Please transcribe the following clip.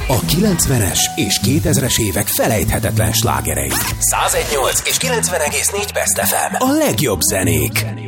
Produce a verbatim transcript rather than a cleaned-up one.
A kilencvenes és kétezres évek felejthetetlen slágerei. száz egy egész nyolc és kilencven egész négy Best ef em. A legjobb zenék.